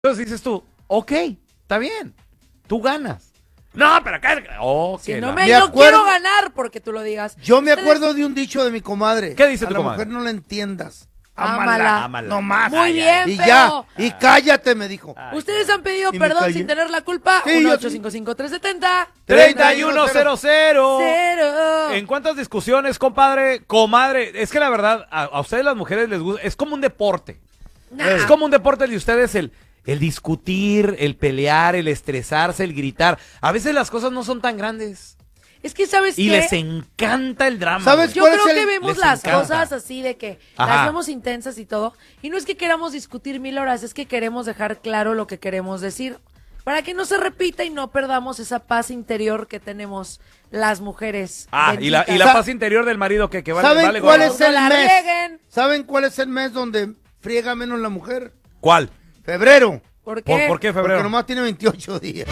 Entonces dices tú, ok, está bien, tú ganas. No, pero acá... Oh, Si que no la- me, Me no acuerdo- quiero ganar porque tú lo digas. Yo me Ustedes- acuerdo de un dicho de mi comadre. ¿Qué dice a tu la comadre? mujer no la entiendas. Ámala. Ámala. No más. Muy bien, Y pero... ya. Y cállate, me dijo. Ustedes han pedido ¿Y me perdón callé? sin tener la culpa. Sí, yo sí. 1-855-370. 3100. Cero. ¿En cuántas discusiones, compadre, comadre? Es que la verdad, a ustedes las mujeres les gusta, es como un deporte. Nah. Es como un deporte de ustedes el discutir, el pelear, el estresarse, el gritar. A veces las cosas no son tan grandes. Es que, ¿sabes Y qué? les encanta el drama. ¿Sabes güey. Yo ¿Cuál creo es el- que vemos les las encanta? cosas así de que Ajá. las vemos intensas y todo. Y no es que queramos discutir 1000 horas, es que queremos dejar claro lo que queremos decir. Para que no se repita y no perdamos esa paz interior que tenemos las mujeres. Y la benditas. paz interior del marido que vale, ¿Saben vale cuál gorro. es No el la mes? rieguen. ¿Saben cuál es el mes donde friega menos la mujer? ¿Cuál? Febrero. ¿Por qué? ¿Por qué Porque febrero? nomás tiene 28 días.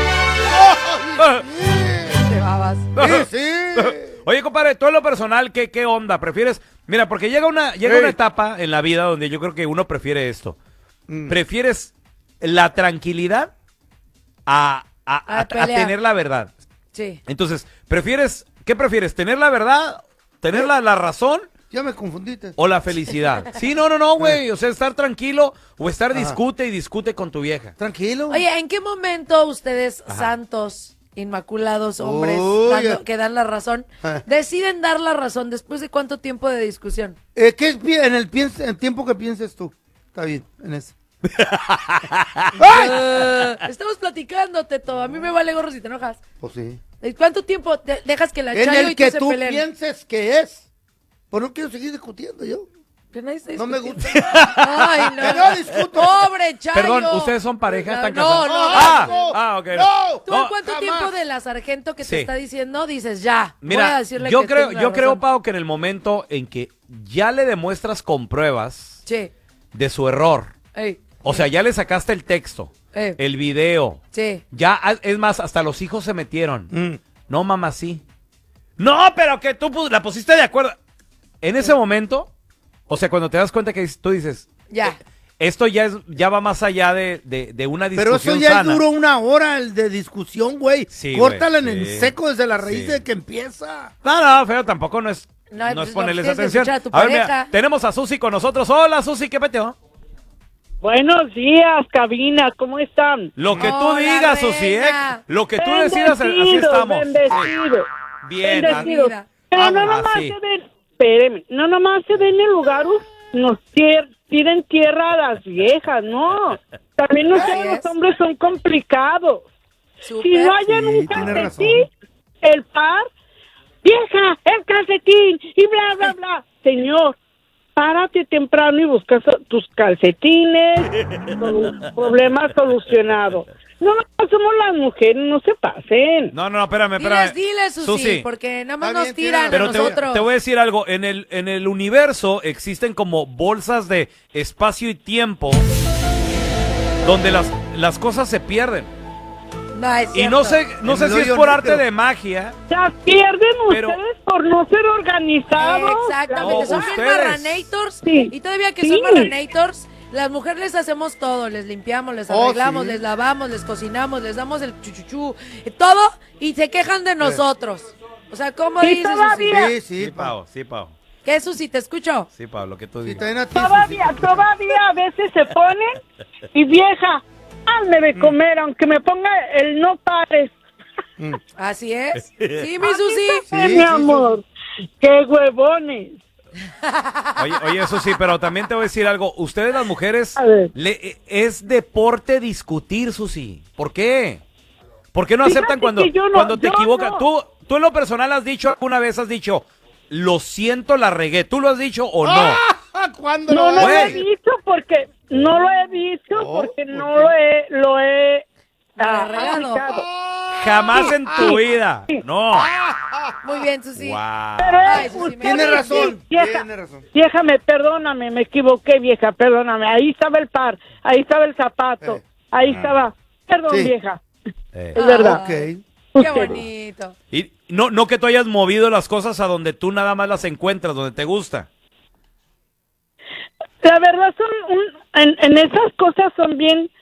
Te babas. Sí, sí. Oye, compadre, tú en lo personal, ¿qué onda? ¿Prefieres? Mira, porque llega una Ey. etapa en la vida donde yo creo que uno prefiere esto. Mm. ¿Prefieres la tranquilidad a pelear. tener la verdad? Sí. Entonces, ¿qué prefieres? ¿Tener la verdad? ¿Tener la razón? Ya me confundiste. ¿O la felicidad? Sí, no, güey. O sea, estar tranquilo o estar discute y discute con tu vieja. Tranquilo. Oye, ¿en qué momento ustedes, santos, inmaculados hombres, Uy. que dan la razón, deciden dar la razón después de cuánto tiempo de discusión? ¿Qué es en el tiempo que pienses tú? Está bien, en eso. Estamos platicando, Teto. A mí me vale gorro si te enojas. Pues sí. ¿Cuánto tiempo dejas que la En Chayo y el que se tú peleen? pienses que es. Pues no quiero seguir discutiendo yo. Pero nadie está No me discutiendo. gusta. Ay, no. Que no discuto. Pobre Chayo. Perdón, ¿ustedes son pareja? ¿Están No, casados? no. Ok. No. ¿Tú en No, cuánto jamás. tiempo de la sargento que Sí. te está diciendo dices ya? voy a Mira, decirle yo que creo, tiene la razón"? Pau, que en el momento en que ya le demuestras con pruebas Sí. de su error, Ey. o sea, ya le sacaste el texto, el video, Sí. ya, es más, hasta los hijos se metieron. Mm. No, mamá, sí. No, pero que tú la pusiste de acuerdo. En ese momento, o sea, cuando te das cuenta que tú dices, Ya. esto ya va más allá de una Pero eso discusión ya sana. duró una hora el de discusión, güey. Sí, Córtala güey, en el sí. seco desde la raíz Sí. de que empieza. No, feo, tampoco no es No, pues, es ponerles tienes que atención. escuchar a tu A ver, mira, pareja. tenemos a Susi con nosotros. Hola, Susi, ¿qué peteo? Buenos días, cabina, ¿cómo están? Lo que tú Hola, digas, Susi, reina. Lo que tú decidas, así estamos. Bendecido. Bien, Bendecido. Vida. Pero no Ah, nomás sí. se ven, espéreme, no nomás se ven en lugares, nos piden tierra a las viejas, no. También ustedes Así los es. hombres son complicados. Súper. Si no hayan Sí, un tiene calcetín, el par, vieja, el calcetín, y bla, bla, bla. Señor, párate temprano y busca tus calcetines, problemas solucionados. No somos las mujeres, no se pasen. No, espérame. Diles, Susi, porque nada más Está nos bien, tiran Pero a te nosotros. voy a decir algo. En el universo existen como bolsas de espacio y tiempo donde las cosas se pierden. No, es Y no cierto. sé En si el es hoyo por negro. arte de magia. Se pierden Pero- ustedes por no ser organizados. Exactamente, No, son bien ustedes. marranators. Sí. Y todavía que Sí. son marranators, las mujeres les hacemos todo. Les limpiamos, les Oh, arreglamos, sí. les lavamos, les cocinamos, les damos el chuchuchú, todo. Y se quejan de nosotros. O sea, ¿cómo Sí, dices, Susi? todavía. Sí, Pau, sí, Pau. ¿Qué, Susi? ¿Te escucho? Sí, Pau, lo que tú Sí, digas. también a ti, Todavía a veces se ponen y vieja, hazme de comer, aunque me ponga el no pares. Así es. Sí, mi Susi. Sí, Mi sí, amor, qué huevones. Oye, eso sí, pero también te voy a decir algo. Ustedes las mujeres, A ver. es deporte discutir, Susi. ¿Por qué? ¿Por qué no Fíjate aceptan cuando, que yo no- cuando te yo equivocas? no. Tú en lo personal alguna vez has dicho, lo siento, la regué. ¿Tú lo has dicho o no? Ah, ¿cuándo No lo lo he Güey. dicho porque no lo he dicho Oh, porque ¿por no qué? lo he Regado. aplicado. Jamás en tu vida. No. Muy bien, Susi. Wow. Pero Ay, Susi, ustedes Tiene razón, sí, vieja, tiene razón. vieja, perdóname, me equivoqué, vieja, perdóname. Ahí estaba el par, ahí estaba el zapato, ahí estaba. Perdón, Sí. vieja, Eh. es verdad. Ok. Qué Ustedes. bonito. Y no que tú hayas movido las cosas a donde tú nada más las encuentras, donde te gusta. La verdad en esas cosas son bien